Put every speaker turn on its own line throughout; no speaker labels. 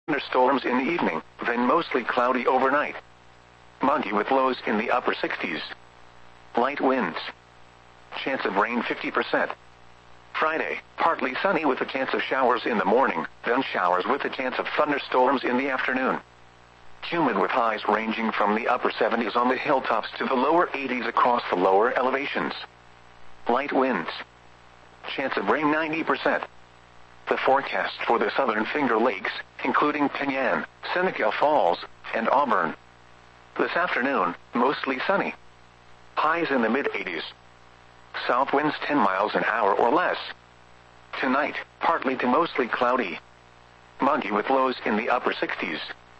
thunderstorms in the evening, then mostly cloudy overnight. Monday with lows in the upper 60s. Light winds. Chance of rain 50%. Friday, partly sunny with a chance of showers in the morning, then showers with a chance of thunderstorms in the afternoon. Humid with highs ranging from the upper 70s on the hilltops to the lower 80s across the lower elevations. Light winds. Chance of rain 90%. The forecast for the southern Finger Lakes, including Penyan, Seneca Falls, and Auburn. This afternoon, mostly sunny. Highs in the mid-80s. South winds 10 miles an hour or less. Tonight, partly to mostly cloudy. Monday with lows in the upper 60s.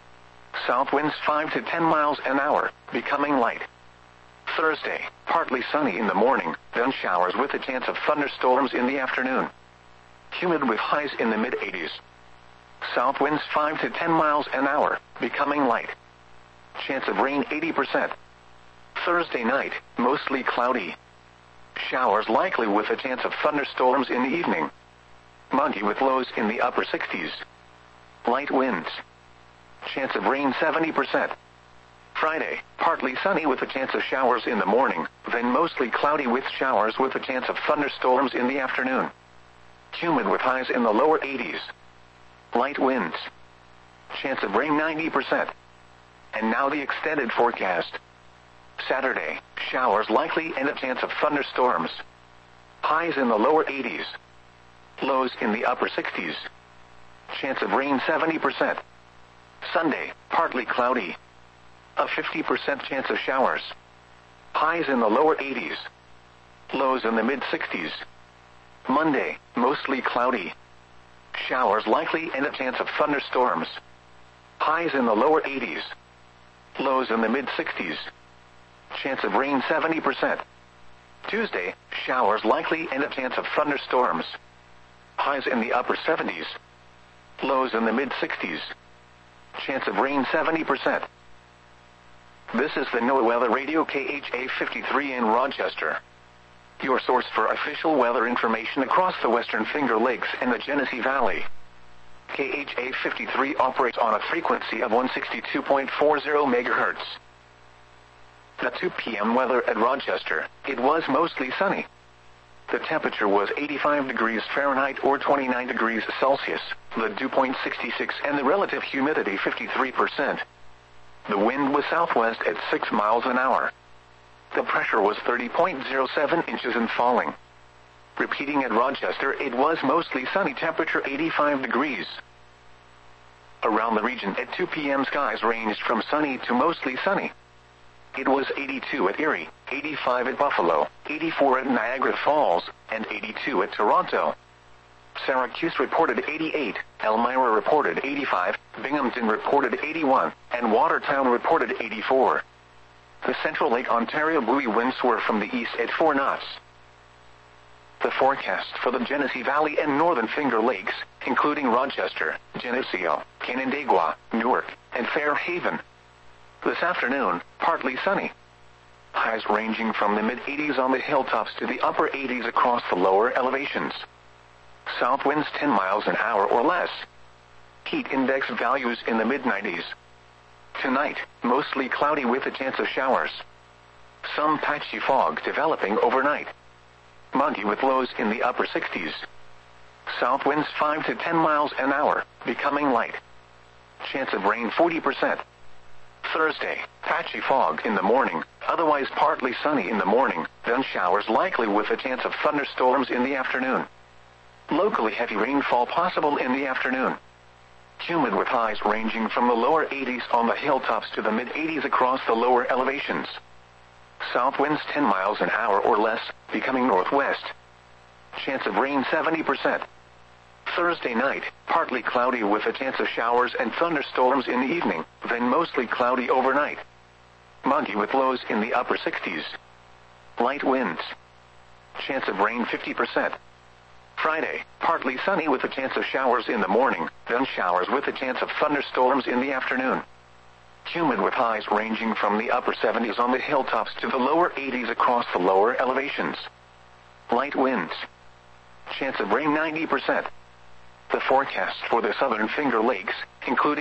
South winds 5 to 10 miles an hour, becoming light. Thursday, partly sunny in the morning, then showers with a chance of thunderstorms in the afternoon. Humid with highs in the mid-80s. South winds 5 to 10 miles an hour, becoming light. Chance of rain 80%. Thursday night, mostly cloudy. Showers likely with a chance of thunderstorms in the evening. Monday with lows in the upper 60s. Light winds. Chance of rain 70%. Friday, partly sunny with a chance of showers in the morning, then mostly cloudy with showers with a chance of thunderstorms in the afternoon. Humid with highs in the lower 80s. Light winds. Chance of rain 90%. And now the extended forecast. Saturday, showers likely and a chance of thunderstorms. Highs in the lower 80s. Lows in the upper 60s. Chance of rain 70%. Sunday, partly cloudy. A 50% chance of showers. Highs in the lower 80s. Lows in the mid-60s. Monday, mostly cloudy. Showers likely and a chance of thunderstorms. Highs in the lower 80s. Lows in the mid-60s. Chance of rain 70%. Tuesday, showers likely and a chance of thunderstorms. Highs in the upper 70s. Lows in the mid-60s. Chance of rain 70%. This is the NOAA Weather Radio KHA 53 in Rochester. Your source for official weather information across the Western Finger Lakes and the Genesee Valley. KHA 53 operates on a frequency of 162.40 MHz. At 2 p.m. weather at Rochester, it was mostly sunny. The temperature was 85 degrees Fahrenheit or 29 degrees Celsius, the dew point 66 and the relative humidity 53%. The wind was southwest at 6 miles an hour. The pressure was 30.07 inches and falling. Repeating at Rochester, it was mostly sunny, temperature 85 degrees. Around the region at 2 p.m. skies ranged from sunny to mostly sunny. It was 82 at Erie, 85 at Buffalo, 84 at Niagara Falls, and 82 at Toronto. Syracuse reported 88, Elmira reported 85, Binghamton reported 81, and Watertown reported 84. The Central Lake Ontario buoy winds were from the east at 4 knots. The forecast for the Genesee Valley and Northern Finger Lakes, including Rochester, Geneseo, Canandaigua, Newark, and Fairhaven. This afternoon, partly sunny. Highs ranging from the mid-80s on the hilltops to the upper 80s across the lower elevations. South winds 10 miles an hour or less. Heat index values in the mid-90s. Tonight, mostly cloudy with a chance of showers. Some patchy fog developing overnight. Monday with lows in the upper 60s. South winds 5 to 10 miles an hour, becoming light. Chance of rain 40%. Thursday, patchy fog in the morning, otherwise partly sunny in the morning, then showers likely with a chance of thunderstorms in the afternoon. Locally heavy rainfall possible in the afternoon. Humid with highs ranging from the lower 80s on the hilltops to the mid-80s across the lower elevations. South winds 10 miles an hour or less, becoming northwest. Chance of rain 70%. Thursday night, partly cloudy with a chance of showers and thunderstorms in the evening, then mostly cloudy overnight. Monday with lows in the upper 60s. Light winds. Chance of rain 50%. Friday, partly sunny with a chance of showers in the morning, then showers with a chance of thunderstorms in the afternoon. Humid with highs ranging from the upper 70s on the hilltops to the lower 80s across the lower elevations. Light winds. Chance of rain 90%. The forecast for the southern Finger Lakes, including